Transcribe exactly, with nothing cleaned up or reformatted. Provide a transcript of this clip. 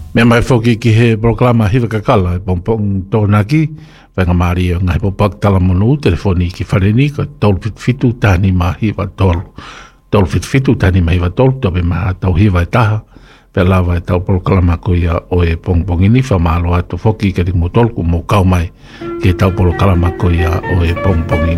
Me mai foki ki he proklama hiwa kakala e pompong tōna ki, whenga maari o ngai popak tala monu telefoni ki whareni ka tolu fitu tani ma hiwa tolu. Tolu fitu tani ma hiwa tolu, tobe maha tau hiwa e taha, pe lawa e tau proklama ko ia o e pongpongini wha maalo ato foki ka ringo tolu ku mo kau mai ki tau proklama ko ia o e pongpongini.